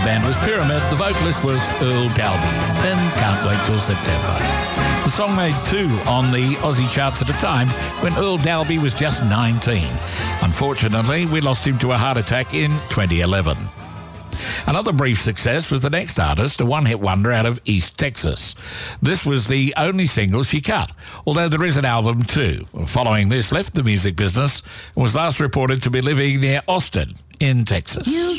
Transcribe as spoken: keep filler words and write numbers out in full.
band was Pyramid. The vocalist was Earl Dalby. And Can't Wait Till September. The song made two on the Aussie charts at a time when Earl Dalby was just nineteen. Unfortunately, we lost him to a heart attack in twenty eleven. Another brief success was the next artist, a one-hit wonder out of East Texas. This was the only single she cut, although there is an album too. Following this, left the music business and was last reported to be living near Austin in Texas. You